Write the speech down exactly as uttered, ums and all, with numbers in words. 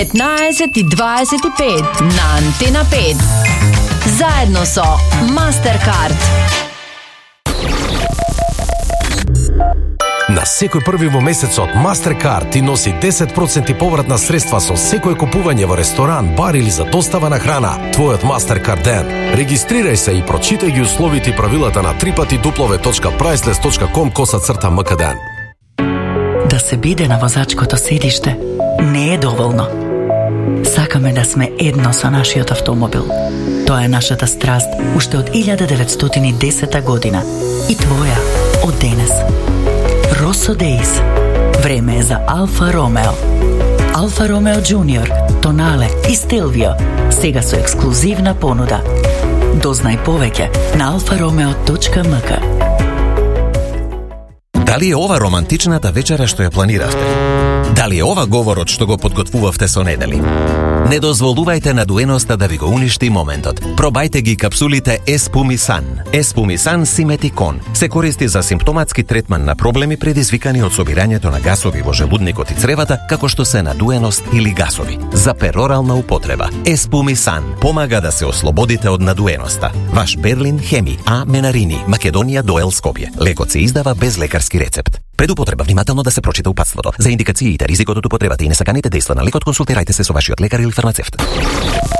петнаесет и дваесет и пет на Антена пет. Заедно со Mastercard. На секој први во месецот Mastercard ти носи десет проценти повратна средства со секое купување во ресторан, бар или за достава на храна. Твојот Mastercard ден. Регистрирај се и прочитај ги условите и правилата на три пати дуплове точка прайслес точка ком коса црта мкден. Да се биде на возачкото седиште не е доволно. Сакаме да сме едно со нашиот автомобил. Тоа е нашата страст уште од илјада деветстотини и десета година и твоја од денес. Rosso Days. Време е за Алфа Ромео. Алфа Ромео Junior, Tonale и Stelvio сега со ексклузивна понуда. Дознај повеќе на алфа ромео точка ем ка. Дали е ова романтичната вечера што ја планиравте? Дали е ова говорот што го подготвувавте со недели? Не дозволувајте надуеноста да ви го уништи моментот. Пробајте ги капсулите Espumi-San. Espumi-San Simeticon се користи за симптоматски третман на проблеми предизвикани од собирањето на гасови во желудникот и цревата, како што се надуеност или гасови. За перорална употреба, Espumi-San помага да се ослободите од надуеноста. Ваш Берлин Хеми А Менарини, Македонија Доел Скопје. Лекот се издава без лекарски рецепт. Пред употреба внимателно да се прочита упатството. За индикациите, ризикот од употребата и несаканите дејства на лекот консултирајте се со вашиот лекар или фармацевт.